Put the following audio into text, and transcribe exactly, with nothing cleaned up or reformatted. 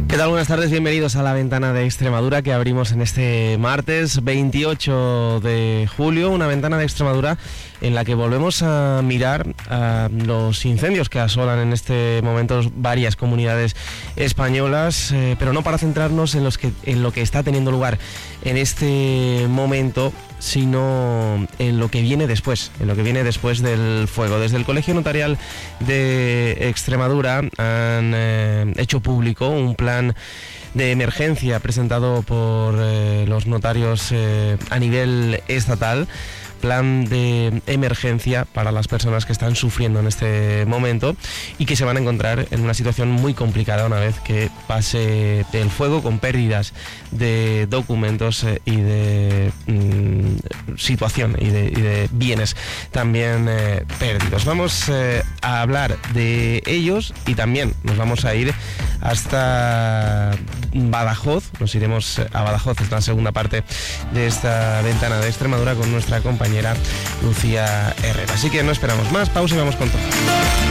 ¿Qué tal? Buenas tardes, bienvenidos a la ventana de Extremadura que abrimos en este martes veintiocho de julio, una ventana de Extremadura en la que volvemos a mirar a los incendios que asolan en este momento varias comunidades españolas, eh, pero no para centrarnos en, los que, en lo que está teniendo lugar en este momento, sino en lo que viene después, en lo que viene después del fuego. Desde el Colegio Notarial de Extremadura han eh, hecho público un plan de emergencia presentado por eh, los notarios eh, a nivel estatal. Plan de emergencia para las personas que están sufriendo en este momento y que se van a encontrar en una situación muy complicada una vez que pase el fuego, con pérdidas de documentos y de mm, situación y de, y de bienes también eh, perdidos. Vamos eh, a hablar de ellos y también nos vamos a ir hasta Badajoz. Nos iremos a Badajoz, es la segunda parte de esta ventana de Extremadura con nuestra compañera Lucía Herrera. Así que no esperamos más, pausa y vamos con todo.